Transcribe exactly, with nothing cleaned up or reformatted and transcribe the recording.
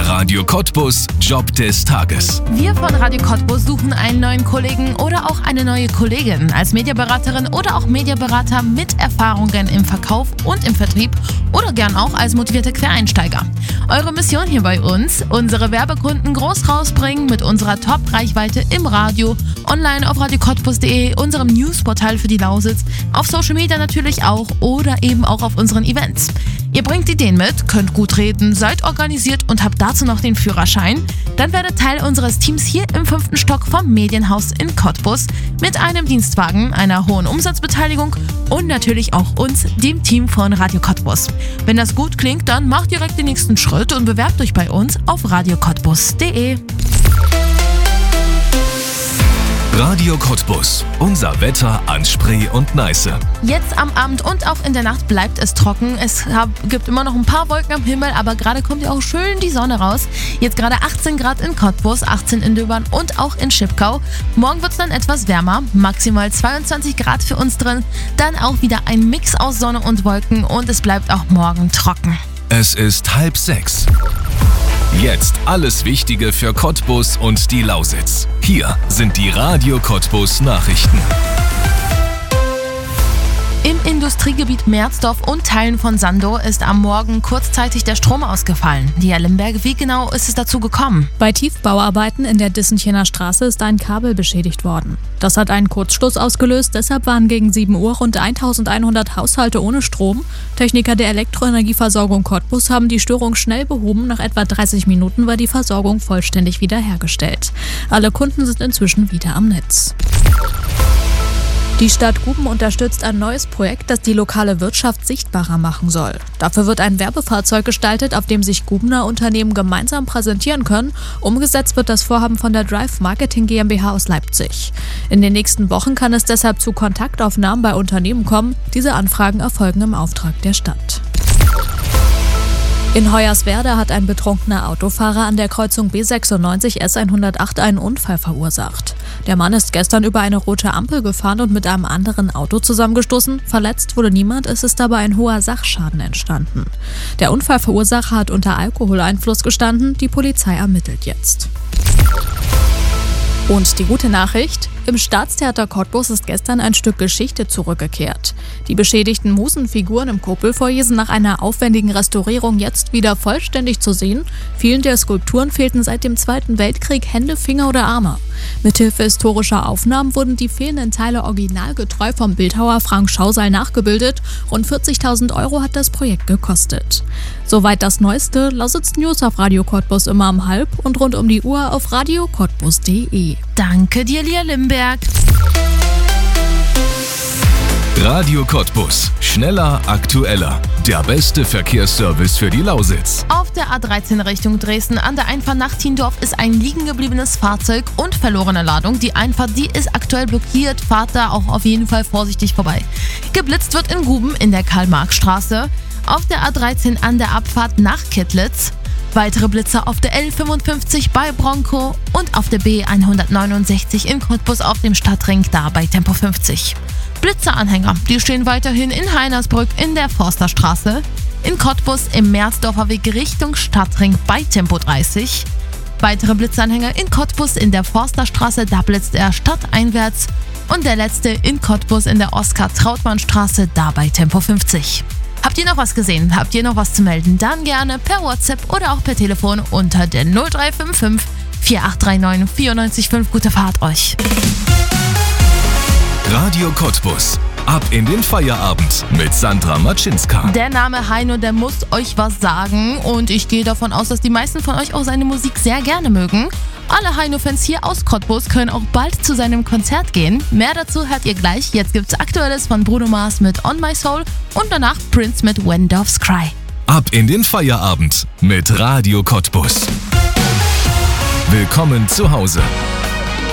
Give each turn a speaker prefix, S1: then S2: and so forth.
S1: Der Radio Cottbus Job des Tages.
S2: Wir von Radio Cottbus suchen einen neuen Kollegen oder auch eine neue Kollegin als Mediaberaterin oder auch Mediaberater mit Erfahrungen im Verkauf und im Vertrieb oder gern auch als motivierte Quereinsteiger. Eure Mission hier bei uns: unsere Werbekunden groß rausbringen mit unserer Top-Reichweite im Radio, online auf radio cottbus punkt de, unserem Newsportal für die Lausitz, auf Social Media natürlich auch oder eben auch auf unseren Events. Ihr bringt Ideen mit, könnt gut reden, seid organisiert und habt dazu noch den Führerschein? Dann werdet Teil unseres Teams hier im fünften Stock vom Medienhaus in Cottbus mit einem Dienstwagen, einer hohen Umsatzbeteiligung und natürlich auch uns, dem Team von Radio Cottbus. Wenn das gut klingt, dann macht direkt den nächsten Schritt und bewerbt euch bei uns auf radio cottbus punkt de.
S1: Radio Cottbus. Unser Wetter an Spree und Neiße.
S2: Jetzt am Abend und auch in der Nacht bleibt es trocken. Es hab, gibt immer noch ein paar Wolken am Himmel, aber gerade kommt ja auch schön die Sonne raus. Jetzt gerade achtzehn Grad in Cottbus, achtzehn in Döbern und auch in Schipkau. Morgen wird es dann etwas wärmer, maximal zweiundzwanzig Grad für uns drin. Dann auch wieder ein Mix aus Sonne und Wolken und es bleibt auch morgen trocken.
S1: Es ist halb sechs. Jetzt alles Wichtige für Cottbus und die Lausitz. Hier sind die Radio Cottbus Nachrichten.
S2: Im Industriegebiet Merzdorf und Teilen von Sandow ist am Morgen kurzzeitig der Strom ausgefallen. Lia Limberg, wie genau ist es dazu gekommen?
S3: Bei Tiefbauarbeiten in der Dissenchener Straße ist ein Kabel beschädigt worden. Das hat einen Kurzschluss ausgelöst, deshalb waren gegen sieben Uhr rund eintausendeinhundert Haushalte ohne Strom. Techniker der Elektroenergieversorgung Cottbus haben die Störung schnell behoben. Nach etwa dreißig Minuten war die Versorgung vollständig wiederhergestellt. Alle Kunden sind inzwischen wieder am Netz. Die Stadt Guben unterstützt ein neues Projekt, das die lokale Wirtschaft sichtbarer machen soll. Dafür wird ein Werbefahrzeug gestaltet, auf dem sich Gubener Unternehmen gemeinsam präsentieren können. Umgesetzt wird das Vorhaben von der Drive Marketing GmbH aus Leipzig. In den nächsten Wochen kann es deshalb zu Kontaktaufnahmen bei Unternehmen kommen. Diese Anfragen erfolgen im Auftrag der Stadt. In Hoyerswerda hat ein betrunkener Autofahrer an der Kreuzung B sechsundneunzig S hundertacht einen Unfall verursacht. Der Mann ist gestern über eine rote Ampel gefahren und mit einem anderen Auto zusammengestoßen. Verletzt wurde niemand, es ist dabei ein hoher Sachschaden entstanden. Der Unfallverursacher hat unter Alkoholeinfluss gestanden, die Polizei ermittelt jetzt. Und die gute Nachricht: Im Staatstheater Cottbus ist gestern ein Stück Geschichte zurückgekehrt. Die beschädigten Musenfiguren im Kuppelfoyer sind nach einer aufwendigen Restaurierung jetzt wieder vollständig zu sehen. Vielen der Skulpturen fehlten seit dem Zweiten Weltkrieg Hände, Finger oder Arme. Mithilfe historischer Aufnahmen wurden die fehlenden Teile originalgetreu vom Bildhauer Frank Schausal nachgebildet. Rund vierzigtausend Euro hat das Projekt gekostet. Soweit das Neueste. Lausitz News auf Radio Cottbus immer um halb und rund um die Uhr auf radio cottbus punkt de.
S2: Danke dir, Lia Limberg.
S1: Radio Cottbus. Schneller, aktueller. Der beste Verkehrsservice für die Lausitz.
S2: Auf der A dreizehn Richtung Dresden an der Einfahrt nach Tiendorf ist ein liegen gebliebenes Fahrzeug und verlorene Ladung. Die Einfahrt, die ist aktuell blockiert. Fahrt da auch auf jeden Fall vorsichtig vorbei. Geblitzt wird in Guben in der Karl-Marx-Straße. Auf der A dreizehn an der Abfahrt nach Kittlitz. Weitere Blitzer auf der L fünfundfünfzig bei Bronco und auf der B hundertneunundsechzig in Cottbus auf dem Stadtring, da bei Tempo fünfzig. Blitzeranhänger, die stehen weiterhin in Heinersbrück in der Forsterstraße, in Cottbus im Merzdorfer Weg Richtung Stadtring bei Tempo dreißig. Weitere Blitzanhänger in Cottbus in der Forsterstraße, da blitzt er stadteinwärts. Und der letzte in Cottbus in der Oskar-Trautmann-Straße, da bei Tempo fünfzig. Habt ihr noch was gesehen? Habt ihr noch was zu melden? Dann gerne per WhatsApp oder auch per Telefon unter der null drei fünf fünf, vier acht drei neun, vier neun fünf. Gute Fahrt euch!
S1: Radio Cottbus. Ab in den Feierabend mit Sandra Matschinska.
S2: Der Name Heino, der muss euch was sagen und ich gehe davon aus, dass die meisten von euch auch seine Musik sehr gerne mögen. Alle Heino-Fans hier aus Cottbus können auch bald zu seinem Konzert gehen. Mehr dazu hört ihr gleich. Jetzt gibt's Aktuelles von Bruno Mars mit On My Soul und danach Prince mit When Doves Cry.
S1: Ab in den Feierabend mit Radio Cottbus. Willkommen zu Hause.